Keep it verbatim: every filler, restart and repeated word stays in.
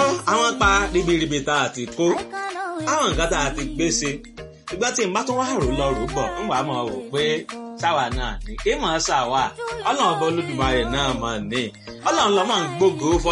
àwọn pa ribiribi tá a ti kó àwọn nǹkan tá a ti gbé ṣe ṣùgbọ́n tí n bá tún wá rò lọ rò bọ̀ ń wàá mọ̀ wò pé sáwa náà ní kí mọ̀ ọ́ sàwà ọlọ́run bọ́ Olódùmarè náà mọ̀ ní ọlọ́run lọ́mọ ń gbógo fọ́